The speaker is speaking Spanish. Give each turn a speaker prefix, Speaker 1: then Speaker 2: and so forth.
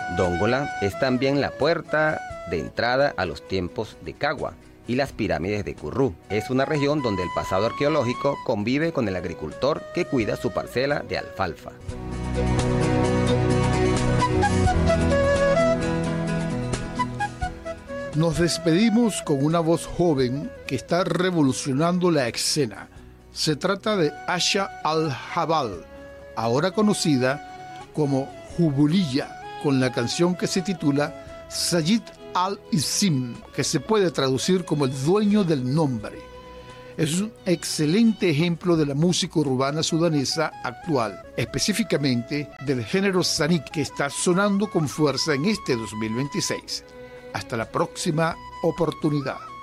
Speaker 1: Dongola es también la puerta de entrada a los tiempos de Cagua y las pirámides de Currú. Es una región donde el pasado arqueológico convive con el agricultor que cuida su parcela de alfalfa.
Speaker 2: Nos despedimos con una voz joven que está revolucionando la escena. Se trata de Asha Al-Jabal, ahora conocida como Jubuliya, con la canción que se titula Sayyid Al-Isim, que se puede traducir como el dueño del nombre. Es un excelente ejemplo de la música urbana sudanesa actual, específicamente del género sanik, que está sonando con fuerza en este 2026. Hasta la próxima oportunidad.